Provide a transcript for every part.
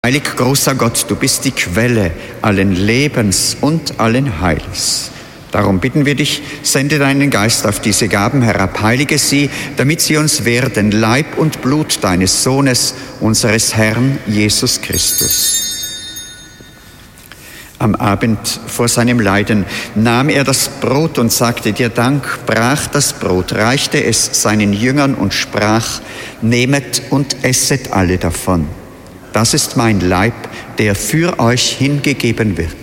Heilig großer Gott, du bist die Quelle allen Lebens und allen Heils. Darum bitten wir dich, sende deinen Geist auf diese Gaben herab, heilige sie, damit sie uns werden, Leib und Blut deines Sohnes, unseres Herrn Jesus Christus. Am Abend vor seinem Leiden nahm er das Brot und sagte dir Dank, brach das Brot, reichte es seinen Jüngern und sprach, nehmet und esset alle davon. Das ist mein Leib, der für euch hingegeben wird.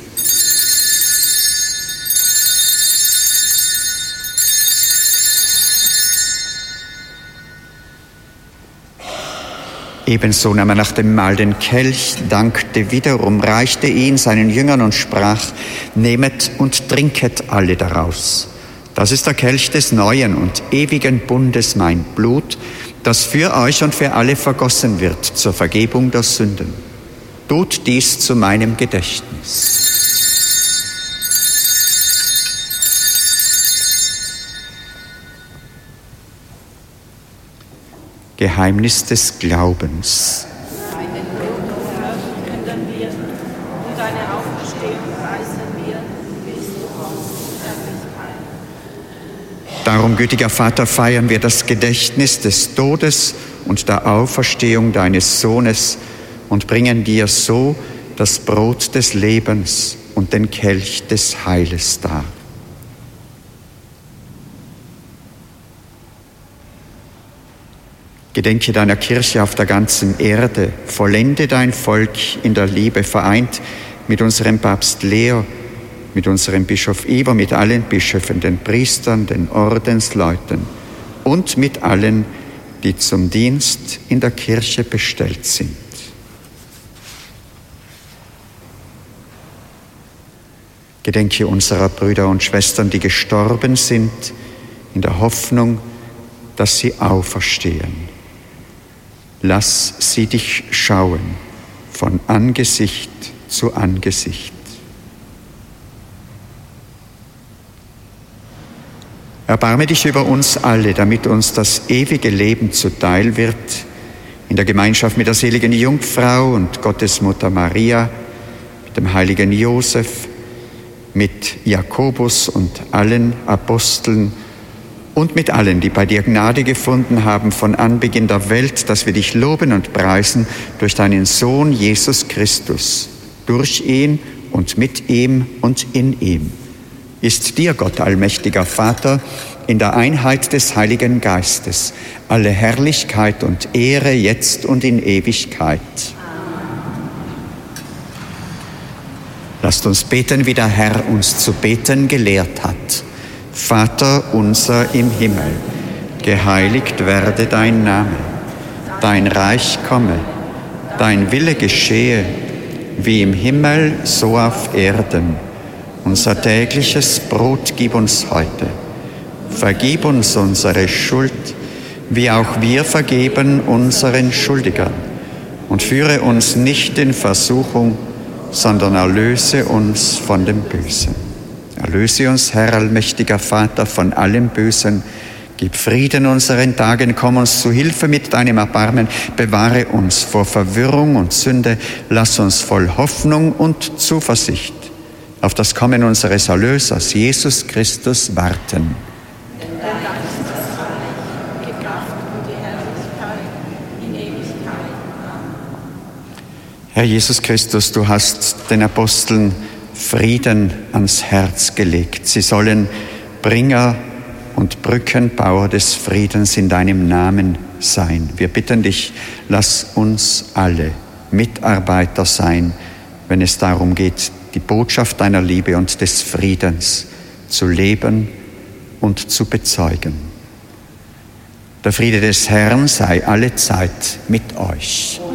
Ebenso nahm er nach dem Mahl den Kelch, dankte wiederum, reichte ihn seinen Jüngern und sprach, nehmet und trinket alle daraus. Das ist der Kelch des neuen und ewigen Bundes, mein Blut, das für euch und für alle vergossen wird zur Vergebung der Sünden. Tut dies zu meinem Gedächtnis. Geheimnis des Glaubens. Deinen Tod, o Herr, verkünden wir, und deine Auferstehung preisen wir bis zu Herrlichkeit. Darum, gütiger Vater, feiern wir das Gedächtnis des Todes und der Auferstehung deines Sohnes und bringen dir so das Brot des Lebens und den Kelch des Heiles dar. Gedenke deiner Kirche auf der ganzen Erde, vollende dein Volk in der Liebe, vereint mit unserem Papst Leo, mit unserem Bischof Ivo, mit allen Bischöfen, den Priestern, den Ordensleuten und mit allen, die zum Dienst in der Kirche bestellt sind. Gedenke unserer Brüder und Schwestern, die gestorben sind, in der Hoffnung, dass sie auferstehen. Lass sie dich schauen, von Angesicht zu Angesicht. Erbarme dich über uns alle, damit uns das ewige Leben zuteil wird, in der Gemeinschaft mit der seligen Jungfrau und Gottesmutter Maria, mit dem heiligen Josef, mit Jakobus und allen Aposteln und mit allen, die bei dir Gnade gefunden haben von Anbeginn der Welt, dass wir dich loben und preisen durch deinen Sohn Jesus Christus. Durch ihn und mit ihm und in ihm ist dir, Gott allmächtiger Vater, in der Einheit des Heiligen Geistes alle Herrlichkeit und Ehre jetzt und in Ewigkeit. Lasst uns beten, wie der Herr uns zu beten gelehrt hat. Vater unser im Himmel, geheiligt werde dein Name, dein Reich komme, dein Wille geschehe, wie im Himmel, so auf Erden. Unser tägliches Brot gib uns heute. Vergib uns unsere Schuld, wie auch wir vergeben unseren Schuldigern. Und führe uns nicht in Versuchung, sondern erlöse uns von dem Bösen. Erlöse uns, Herr, allmächtiger Vater, von allem Bösen. Gib Frieden unseren Tagen, komm uns zu Hilfe mit deinem Erbarmen. Bewahre uns vor Verwirrung und Sünde. Lass uns voll Hoffnung und Zuversicht auf das Kommen unseres Erlösers, Jesus Christus, warten. Denn dein ist das Reich, die Kraft und die Herrlichkeit in Ewigkeit. Herr Jesus Christus, du hast den Aposteln Frieden ans Herz gelegt. Sie sollen Bringer und Brückenbauer des Friedens in deinem Namen sein. Wir bitten dich, lass uns alle Mitarbeiter sein, wenn es darum geht, die Botschaft deiner Liebe und des Friedens zu leben und zu bezeugen. Der Friede des Herrn sei alle Zeit mit euch.